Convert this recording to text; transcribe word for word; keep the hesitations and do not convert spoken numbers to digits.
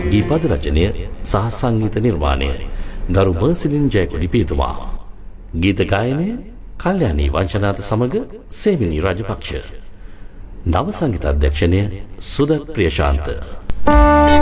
ගීපද රචනය සහ සංගීත නිර්මාණය ගරු මර්සිලින් ජයකොඩි පියතුමා. ගීත ගායනය කල්යාණී වංශනාත සමග සේවිනී රාජපක්ෂ. නව සංගීත අධ්‍යක්ෂණය සුදත් ප්‍රියශාන්ත.